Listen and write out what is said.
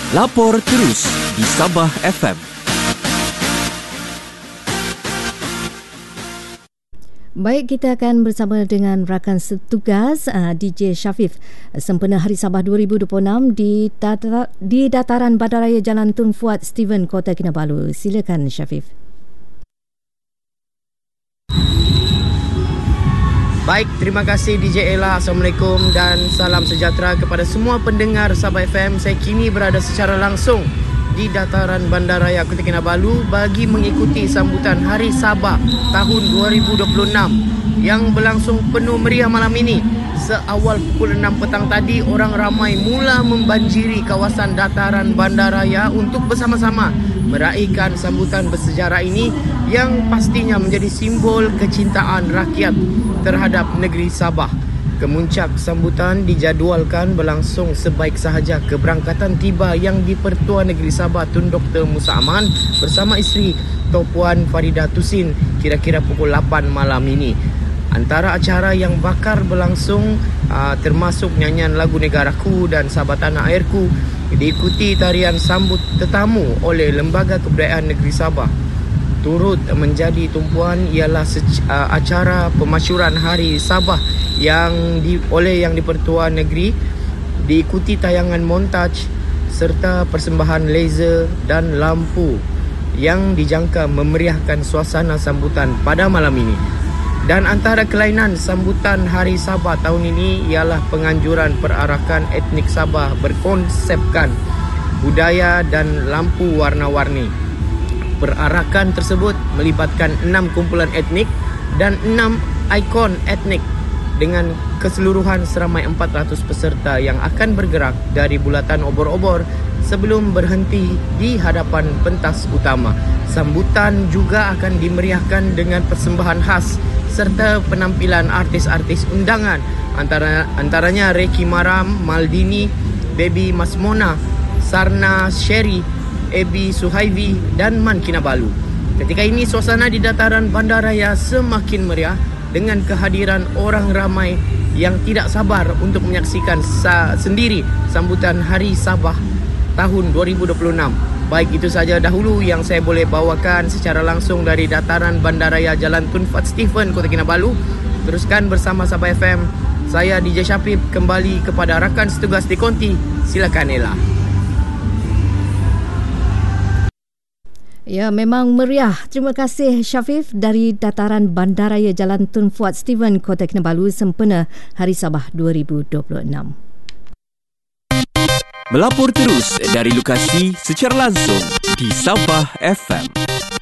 Lapor terus di Sabah FM. Baik, kita akan bersama dengan rakan setugas DJ Syafif sempena Hari Sabah 2026 di dataran Bandaraya Jalan Tun Fuad Steven, Kota Kinabalu. Silakan Syafif. Baik, terima kasih DJ Ella. Assalamualaikum dan salam sejahtera kepada semua pendengar Sabah FM. Saya kini berada secara langsung di dataran Bandaraya Kota Kinabalu bagi mengikuti sambutan Hari Sabah tahun 2026 yang berlangsung penuh meriah malam ini. Seawal pukul 6 petang tadi, orang ramai mula membanjiri kawasan dataran Bandaraya untuk bersama-sama meraihkan sambutan bersejarah ini yang pastinya menjadi simbol kecintaan rakyat terhadap negeri Sabah. Kemuncak sambutan dijadualkan berlangsung sebaik sahaja keberangkatan tiba Yang di-Pertua Negeri Sabah Tun Dr. Musa Aman bersama isteri Puan Farida Tusin kira-kira pukul 8 malam ini. Antara acara yang bakar berlangsung termasuk nyanyian lagu Negaraku dan Sabah Tanah Airku, diikuti tarian sambut tetamu oleh Lembaga Kebudayaan Negeri Sabah. Turut menjadi tumpuan ialah acara pemasyuran Hari Sabah oleh Yang di-Pertua Negeri, diikuti tayangan montaj serta persembahan laser dan lampu yang dijangka memeriahkan suasana sambutan pada malam ini. Dan antara kelainan sambutan Hari Sabah tahun ini ialah penganjuran perarakan etnik Sabah berkonsepkan budaya dan lampu warna-warni. Perarakan tersebut melibatkan 6 kumpulan etnik dan 6 ikon etnik dengan keseluruhan seramai 400 peserta yang akan bergerak dari bulatan obor-obor sebelum berhenti di hadapan pentas utama. Sambutan juga akan dimeriahkan dengan persembahan khas serta penampilan artis-artis undangan antaranya Reki Maram, Maldini, Baby Masmona, Sarna Sherry, Ebi Suhaivi dan Man Kinabalu. Ketika ini suasana di dataran Bandaraya semakin meriah dengan kehadiran orang ramai yang tidak sabar untuk menyaksikan sendiri sambutan Hari Sabah tahun 2026. Baik, itu saja dahulu yang saya boleh bawakan secara langsung dari dataran Bandaraya Jalan Tun Fuad Steven, Kota Kinabalu. Teruskan bersama Sabah FM. Saya DJ Syafif kembali kepada rakan setugas di Konti. Silakan Ella. Ya, memang meriah. Terima kasih Syafif dari dataran Bandaraya Jalan Tun Fuad Steven, Kota Kinabalu sempena Hari Sabah 2026. Melapor terus dari lokasi secara langsung di Sabah FM.